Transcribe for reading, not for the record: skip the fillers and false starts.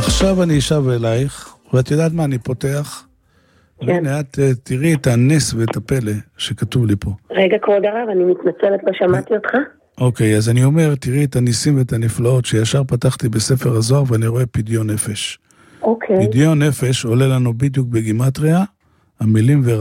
עכשיו אני אשב אלייך, ואת יודעת מה אני פותח? כן. והנה, את תראי את הנס ואת הפלא שכתוב לי פה. רגע, כבוד הרב, אני מתנצלת, לא שמעתי אותך. אוקיי, אז אני אומר, תראי את הניסים ואת הנפלאות שישר פתחתי בספר הזוהר ואני רואה פדיון נפש. אוקיי. פדיון נפש עולה לנו בדיוק בגימטריה, המילים